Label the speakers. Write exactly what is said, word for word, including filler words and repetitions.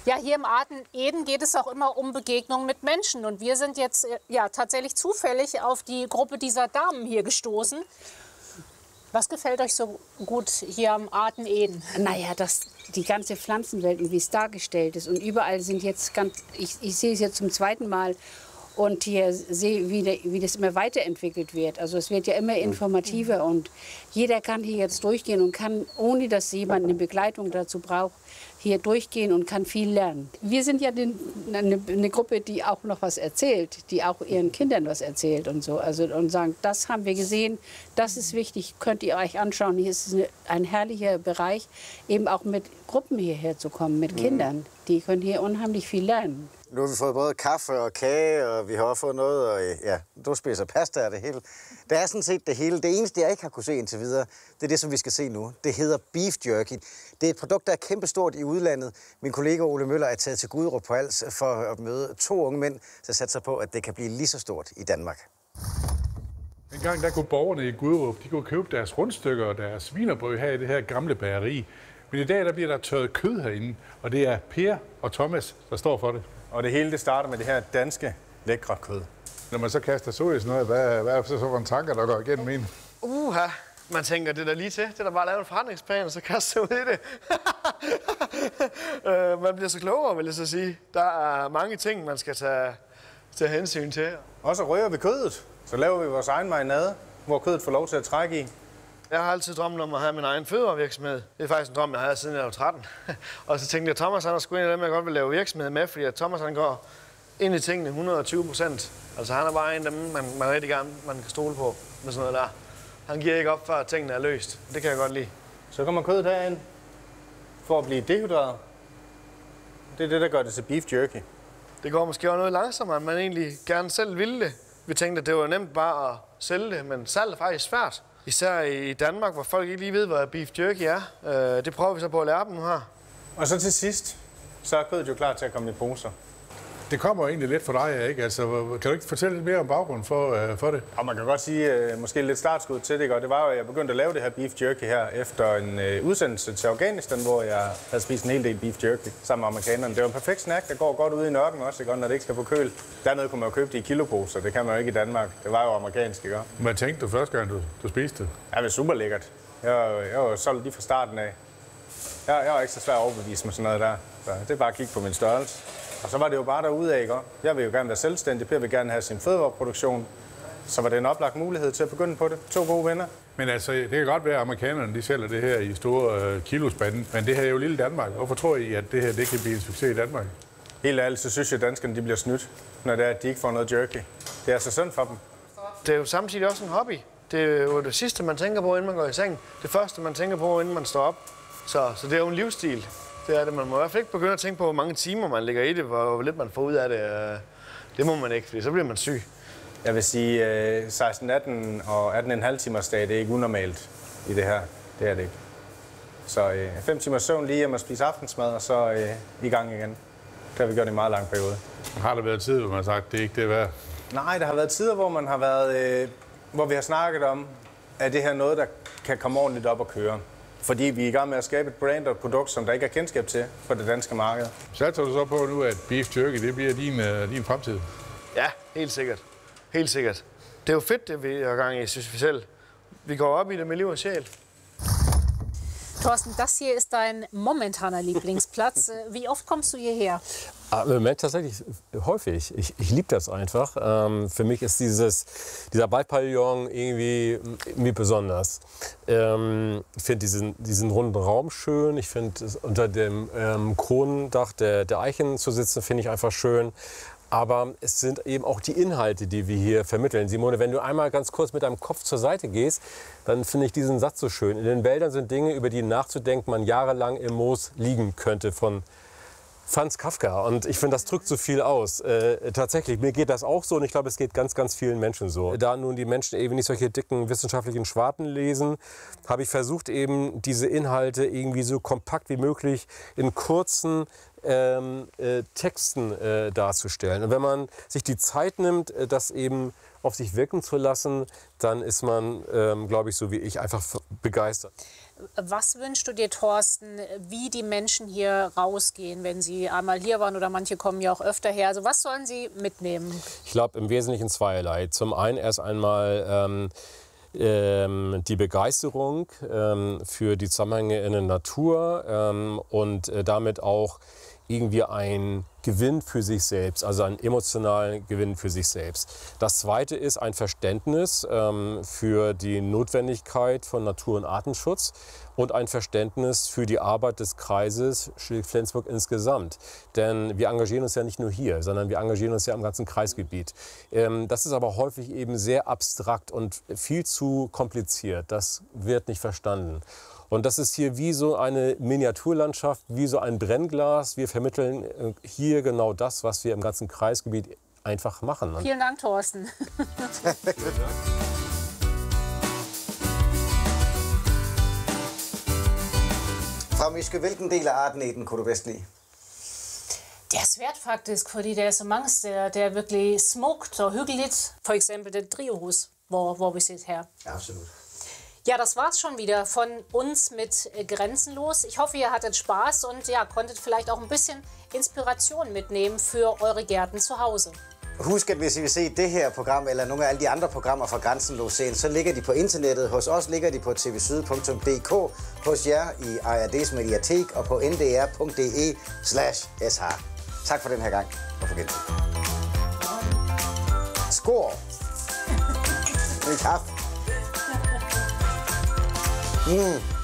Speaker 1: Ja, hier im Arten Eden geht es auch immer um Begegnungen mit Menschen. Und wir sind jetzt ja, tatsächlich zufällig auf die Gruppe dieser Damen hier gestoßen. Was gefällt euch so gut hier am Arten Eden?
Speaker 2: Naja, das, die ganze Pflanzenwelt, wie es dargestellt ist. Und überall sind jetzt ganz, ich, ich sehe es jetzt zum zweiten Mal. Und hier sehe, wie, de, wie das immer weiterentwickelt wird. Also es wird ja immer informativer und jeder kann hier jetzt durchgehen und kann, ohne dass jemand eine Begleitung dazu braucht, hier durchgehen und kann viel lernen. Wir sind ja eine, eine, eine Gruppe, die auch noch was erzählt, die auch ihren Kindern was erzählt und so. Also und sagen, das haben wir gesehen, das ist wichtig, könnt ihr euch anschauen. Hier ist eine, ein herrlicher Bereich, eben auch mit Gruppen hierher zu kommen, mit Kindern. Die können hier unheimlich viel lernen.
Speaker 3: Nu har vi fået både kaffe og kage, og vi har også fået noget, og ja, du spiser pasta og det hele. Det er sådan set det hele. Det eneste, jeg ikke har kunne se indtil videre, det er det, som vi skal se nu. Det hedder beef jerky. Det er et produkt, der er kæmpestort i udlandet. Min kollega Ole Møller er taget til Guderup på Als for at møde to unge mænd, der satser på, at det kan blive lige så stort i Danmark.
Speaker 4: En gang der kunne borgerne i Guderup, de kunne købe deres rundstykker og deres svinerbrød her i det her gamle bageri. Men i dag der bliver der tørret kød herinde, og det er Per og Thomas, der står for det.
Speaker 5: Og det hele det starter med det her danske lækre kød.
Speaker 4: Når man så kaster så i sådan noget, hvad, hvad er det så for en tanker, der går igennem en?
Speaker 6: Uha, man tænker, det der lige til. Det er der bare at lave en forretningsplan, og så kaste sig ud i det. uh, man bliver så klogere, vil jeg så sige. Der er mange ting, man skal tage, tage hensyn til.
Speaker 5: Og så rører vi kødet. Så laver vi vores egen marinade, hvor kødet får lov til at trække i.
Speaker 6: Jeg har altid drømt om at have min egen fødevarevirksomhed. Det er faktisk en drøm, jeg havde siden jeg var tretten. Og så tænkte jeg, at Thomas han er sgu en af dem, jeg godt vil lave virksomhed med, fordi at Thomas han går ind i tingene et hundrede og tyve procent. Altså han er bare en af dem, man, man rigtig gerne man kan stole på med sådan noget der. Han giver ikke op, før tingene er løst. Det kan jeg godt lide.
Speaker 5: Så kommer kødet herind for at blive dehydreret. Det er det, der gør det til beef jerky.
Speaker 6: Det går måske også noget langsommere, end man egentlig gerne selv ville det. Vi tænkte, at det var nemt bare at sælge det, men salg er faktisk svært. Især i Danmark, hvor folk ikke lige ved, hvad beef jerky er. Det prøver vi så på at lære dem nu her.
Speaker 5: Og så til sidst, så er kødet jo klar til at komme i poser.
Speaker 4: Det kommer jo egentlig lidt for dig, ikke? Altså, kan du ikke fortælle lidt mere om baggrunden for, uh, for det?
Speaker 5: Og man kan godt sige, uh, måske lidt startskud til det, og det var jo, at jeg begyndte at lave det her beef jerky her, efter en uh, udsendelse til Afghanistan, hvor jeg havde spist en hel del beef jerky sammen med amerikanerne. Det var en perfekt snack, der går godt ud i nørken også, ikke? Når det ikke skal på køl. Dernede kunne man jo købe det i kiloposer, det kan man jo ikke i Danmark. Det var jo amerikansk, ikke?
Speaker 4: Hvad tænkte du første gang, du, du spiste det?
Speaker 5: Ja, det var super lækkert. Jeg, jeg var solgt lige fra starten af. Jeg, jeg var ikke så svær at overbevise med sådan noget der. Så det er bare at kigge på min størrelse. Og så var det jo bare derudad, ikke? Jeg vil jo gerne være selvstændig, Per vil gerne have sin fødevareproduktion. Så var det en oplagt mulighed til at begynde på det. To gode venner.
Speaker 4: Men altså, det kan godt være, at amerikanerne de sælger det her i store øh, kilospande, men det her er jo lille Danmark. Hvorfor tror I, at det her det kan blive en succes i Danmark?
Speaker 5: Helt ærligt, så synes jeg, at danskerne de bliver snydt, når det er, at de ikke får noget jerky. Det er så synd for dem.
Speaker 6: Det er jo samtidig også en hobby. Det er jo det sidste, man tænker på, inden man går i seng. Det første, man tænker på, inden man står op. Så, så det er jo en livsstil. Det er det. Man må i hvert fald ikke begynde at tænke på, hvor mange timer man ligger i det, hvor lidt man får ud af det. Det må man ikke, for så bliver man syg.
Speaker 5: Jeg vil sige, seksten atten og atten komma fem timers dag, det er ikke unormalt i det her. Det er det ikke. Så fem timers søvn lige hjem og spise aftensmad, og så øh, i gang igen. Det har vi gjort i en meget lang periode.
Speaker 4: Har der været tid, hvor man har sagt, det er ikke det værd?
Speaker 5: Nej, der har været tider, hvor man har været, øh, hvor vi har snakket om, at det her er noget, der kan komme ordentligt op og køre. Fordi vi er i gang med at skabe et brand og et produkt, som der ikke er kendskab til på det danske marked.
Speaker 4: Satser du så på nu, at beef jerky det bliver din, uh, din fremtid?
Speaker 6: Ja, helt sikkert. Helt sikkert. Det er jo fedt, det vi er gang i, synes vi selv. Vi går op i det med liv og sjæl.
Speaker 1: Thorsten, das hier ist dein momentaner Lieblingsplatz. Wie oft kommst du hierher?
Speaker 7: Im Moment tatsächlich häufig. Ich, ich liebe das einfach. Ähm, für mich ist dieses, dieser Waldpavillon irgendwie, irgendwie besonders. Ähm, ich finde diesen, diesen runden Raum schön. Ich finde unter dem ähm, Kronendach der, der Eichen zu sitzen, finde ich einfach schön. Aber es sind eben auch die Inhalte, die wir hier vermitteln. Simone, wenn du einmal ganz kurz mit deinem Kopf zur Seite gehst, dann finde ich diesen Satz so schön. In den Wäldern sind Dinge, über die nachzudenken man jahrelang im Moos liegen könnte, von Franz Kafka. Und ich finde, das drückt so viel aus. Äh, tatsächlich, mir geht das auch so und ich glaube, es geht ganz, ganz vielen Menschen so. Da nun die Menschen eben nicht solche dicken wissenschaftlichen Schwarten lesen, habe ich versucht, eben diese Inhalte irgendwie so kompakt wie möglich in kurzen ähm, äh, Texten äh, darzustellen. Und wenn man sich die Zeit nimmt, äh, das eben auf sich wirken zu lassen, dann ist man, ähm, glaube ich, so wie ich, einfach begeistert.
Speaker 1: Was wünschst du dir, Thorsten, wie die Menschen hier rausgehen, wenn sie einmal hier waren oder manche kommen ja auch öfter her? Also was sollen sie mitnehmen?
Speaker 7: Ich glaube im Wesentlichen zweierlei. Zum einen erst einmal ähm, ähm, die Begeisterung ähm, für die Zusammenhänge in der Natur ähm, und äh, damit auch irgendwie ein Gewinn für sich selbst, also einen emotionalen Gewinn für sich selbst. Das Zweite ist ein Verständnis ähm, für die Notwendigkeit von Natur- und Artenschutz und ein Verständnis für die Arbeit des Kreises Schleswig-Flensburg insgesamt. Denn wir engagieren uns ja nicht nur hier, sondern wir engagieren uns ja im ganzen Kreisgebiet. Ähm, das ist aber häufig eben sehr abstrakt und viel zu kompliziert. Das wird nicht verstanden. Und das ist hier wie so eine Miniaturlandschaft, wie so ein Brennglas. Wir vermitteln hier genau das, was wir im ganzen Kreisgebiet einfach machen.
Speaker 1: Vielen Dank, Thorsten.
Speaker 3: Frau Mischke, hvilken del af Ardeneten kunne du bedst lide?
Speaker 1: Det er svært faktisk, fordi der er så mange steder, der er virkelig smukt og hyggeligt. For eksempel det drivhus, hvor, hvor vi sidder her.
Speaker 3: Absolut.
Speaker 1: Ja, das war's schon wieder von uns mit Grenzenlos. Ich hoffe, ihr hattet Spaß und ja, konntet vielleicht auch ein bisschen Inspiration mitnehmen für eure Gärten zu Hause.
Speaker 3: Husk, at hvis I vil se det her program, eller nogle af alle de andre programmer fra Grænsenlos-serien, så ligger de på internettet. Hos os ligger de på t v syd punktum d k, hos jer i A R D's Mediatek og på n d r punktum d e slash s h. Tak for den her gang, og på gensyn. Skål! Med kaffe. Mm.